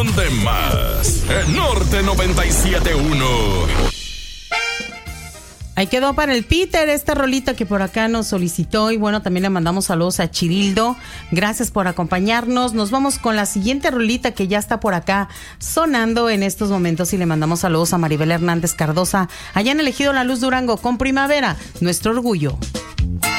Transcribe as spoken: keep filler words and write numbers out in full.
donde más. El Norte noventa y siete punto uno. Ahí quedó para el Peter esta rolita que por acá nos solicitó, y bueno, también le mandamos saludos a Chirildo. Gracias por acompañarnos. Nos vamos con la siguiente rolita que ya está por acá sonando en estos momentos, y le mandamos saludos a Maribel Hernández Cardosa, allá en el Ejido La Luz, Durango, con Primavera, nuestro orgullo.